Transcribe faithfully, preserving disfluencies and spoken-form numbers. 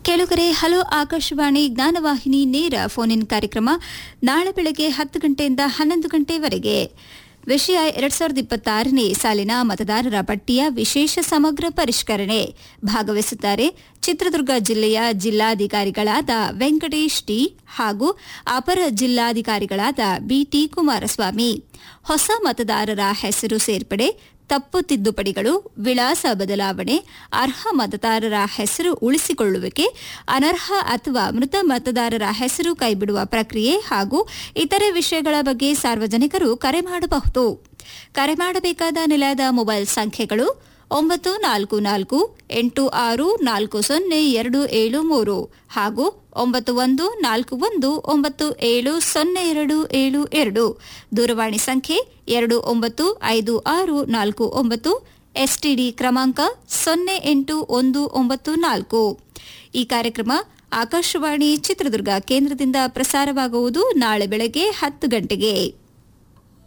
ಕೆಲವರೆ hello Akashvani Jnanavahini ನೇರ phone in ಕಾರ್ಯಕ್ರಮ ನಾಳೆ ಬೆಳಗ್ಗೆ ಹತ್ತು ಗಂಟೆಯಿಂದ ಹನ್ನೊಂದು ಗಂಟೆವರೆಗೆ. ವಿಷಯ ಎರಡ್ ಸಾವಿರದ ಇಪ್ಪತ್ತಾರನೇ ಸಾಲಿನ ಮತದಾರರ ಪಟ್ಟಿಯ ವಿಶೇಷ ಸಮಗ್ರ ಪರಿಷ್ಕರಣೆ. ಭಾಗವಹಿಸುತ್ತಾರೆ ಚಿತ್ರದುರ್ಗ ಜಿಲ್ಲೆಯ ಜಿಲ್ಲಾಧಿಕಾರಿಗಳಾದ ವೆಂಕಟೇಶ್ ಟಿ ಹಾಗೂ ಅಪರ ಜಿಲ್ಲಾಧಿಕಾರಿಗಳಾದ ಬಿಟಿ ಕುಮಾರಸ್ವಾಮಿ. ಹೊಸ ಮತದಾರರ ಹೆಸರು ಸೇರ್ಪಡೆ, ತಪ್ಪು ತಿದ್ದುಪಡಿಗಳು, ವಿಳಾಸ ಬದಲಾವಣೆ, ಅರ್ಹ ಮತದಾರರ ಹೆಸರು ಉಳಿಸಿಕೊಳ್ಳುವಿಕೆ, ಅನರ್ಹ ಅಥವಾ ಮೃತ ಮತದಾರರ ಹೆಸರು ಕೈಬಿಡುವ ಪ್ರಕ್ರಿಯೆ ಹಾಗೂ ಇತರೆ ವಿಷಯಗಳ ಬಗ್ಗೆ ಸಾರ್ವಜನಿಕರು ಕರೆ ಮಾಡಬಹುದು. ಕರೆ ಮಾಡಬೇಕಾದ ನಿಲಯದ ಮೊಬೈಲ್ ಸಂಖ್ಯೆಗಳು ಒಂಬತ್ತು ನಾಲ್ಕು ನಾಲ್ಕು ಎಂಟು ಆರು ನಾಲ್ಕು ಸೊನ್ನೆ ಎರಡು ಏಳು ಮೂರು ಹಾಗೂ ಒಂಬತ್ತು ಒಂದು ನಾಲ್ಕು ಒಂದು ಒಂಬತ್ತು ಏಳು ಸೊನ್ನೆ ಎರಡು ಏಳು ಎರಡು. ದೂರವಾಣಿ ಸಂಖ್ಯೆ ಎರಡು ಒಂಬತ್ತು ಐದು ಆರು ನಾಲ್ಕು ಒಂಬತ್ತು. ಎಸ್ಟಿಡಿ ಕ್ರಮಾಂಕ ಸೊನ್ನೆ ಎಂಟು ಒಂದು ಒಂಬತ್ತು ನಾಲ್ಕು. ಈ ಕಾರ್ಯಕ್ರಮ ಆಕಾಶವಾಣಿ ಚಿತ್ರದುರ್ಗ ಕೇಂದ್ರದಿಂದ ಪ್ರಸಾರವಾಗುವುದು ನಾಳೆ ಬೆಳಗ್ಗೆ ಹತ್ತು ಗಂಟೆಗೆ.